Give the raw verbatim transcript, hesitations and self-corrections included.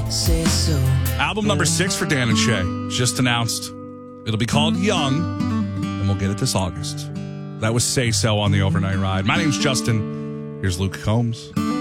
say so. Album number six for Dan and Shay. Just announced. It'll be called Young, and we'll get it this August. That was Say So on the Overnight Ride. My name's Justin. Here's Luke Combs.